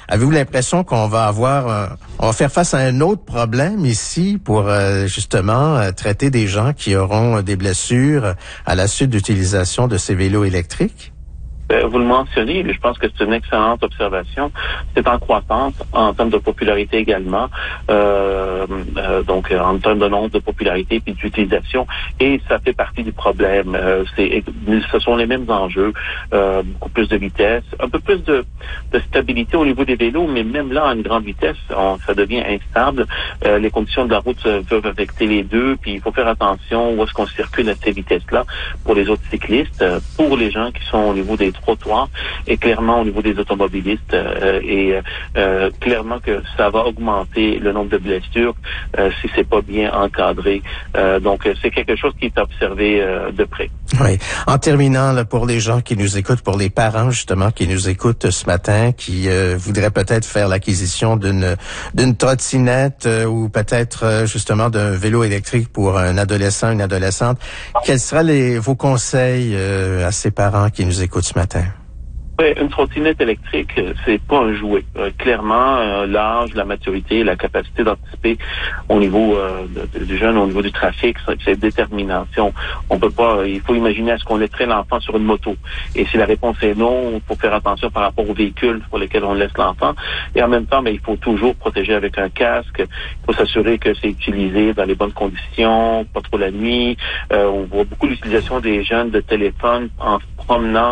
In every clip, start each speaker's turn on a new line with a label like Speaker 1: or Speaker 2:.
Speaker 1: Avez-vous l'impression qu'on va on va faire face à un autre problème ici pour justement traiter des gens qui auront des blessures à la suite d'utilisation de ces vélos électriques?
Speaker 2: Vous le mentionnez, je pense que c'est une excellente observation. C'est en croissance en termes de popularité également, donc en termes de nombre de popularité puis d'utilisation, et ça fait partie du problème. Ce sont les mêmes enjeux, beaucoup plus de vitesse, un peu plus de stabilité au niveau des vélos, mais même là, à une grande vitesse, ça devient instable. Les conditions de la route peuvent affecter les deux, puis il faut faire attention où est-ce qu'on circule à ces vitesses-là pour les autres cyclistes, pour les gens qui sont au niveau des trottoirs et clairement au niveau des automobilistes clairement que ça va augmenter le nombre de blessures si c'est pas bien encadré. Donc c'est quelque chose qui est observé de près.
Speaker 1: Oui. En terminant, là, pour les gens qui nous écoutent, pour les parents justement qui nous écoutent ce matin, qui voudraient peut-être faire l'acquisition d'une trottinette ou peut-être justement d'un vélo électrique pour un adolescent, une adolescente, quels seraient vos conseils à ces parents qui nous écoutent ce matin?
Speaker 2: Oui, une trottinette électrique, c'est pas un jouet. Clairement, l'âge, la maturité, la capacité d'anticiper au niveau du jeune, au niveau du trafic, c'est déterminant. On peut pas, il faut imaginer est-ce qu'on laisserait l'enfant sur une moto. Et si la réponse est non, il faut faire attention par rapport aux véhicules pour lesquels on laisse l'enfant. Et en même temps, il faut toujours protéger avec un casque. Il faut s'assurer que c'est utilisé dans les bonnes conditions, pas trop la nuit. On voit beaucoup l'utilisation des jeunes de téléphone en promenant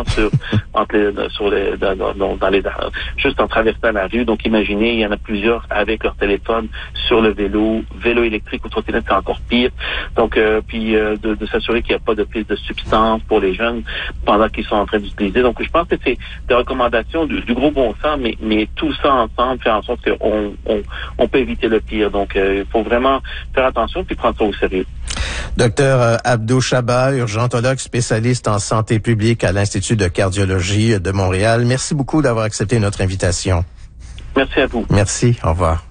Speaker 2: juste en traversant la rue. Donc, imaginez, il y en a plusieurs avec leur téléphone sur le vélo électrique ou trottinette, c'est encore pire. Donc, de s'assurer qu'il n'y a pas de prise de substance pour les jeunes pendant qu'ils sont en train d'utiliser. Donc, je pense que c'est des recommandations du gros bon sens, mais tout ça ensemble fait en sorte qu'on peut éviter le pire. Donc, il faut vraiment faire attention puis prendre ça au sérieux.
Speaker 1: Docteur Abdou Chaba, urgentologue spécialiste en santé publique à l'Institut de cardiologie de Montréal. Merci beaucoup d'avoir accepté notre invitation.
Speaker 2: Merci à vous.
Speaker 1: Merci. Au revoir.